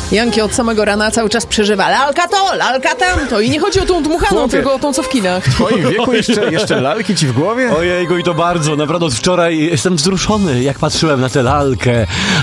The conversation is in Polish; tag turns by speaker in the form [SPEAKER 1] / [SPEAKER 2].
[SPEAKER 1] Janki od samego rana cały czas przeżywa lalka to, lalka tamto. I nie chodzi o tą dmuchaną,
[SPEAKER 2] Chłopie,
[SPEAKER 1] tylko o tą, co w kinach.
[SPEAKER 2] w twoim wieku jeszcze lalki ci w głowie?
[SPEAKER 3] Ojejku, i to bardzo. Naprawdę od wczoraj jestem wzruszony, jak patrzyłem na tę lalkę.